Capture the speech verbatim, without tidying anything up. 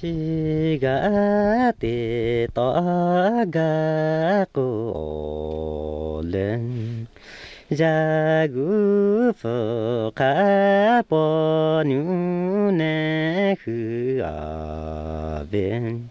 날씨가 때 떠가고 오른 자구포 가보누네 그 아벤